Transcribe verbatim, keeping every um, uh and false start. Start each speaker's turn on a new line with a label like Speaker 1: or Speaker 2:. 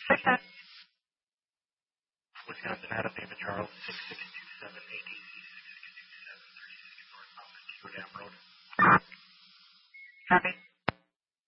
Speaker 1: Wisconsin.
Speaker 2: Wisconsin, Adam, David, Charles, six six two seven, A T C six six two seven, thirty-six North Mountain, Q Dam Road.
Speaker 1: Copy.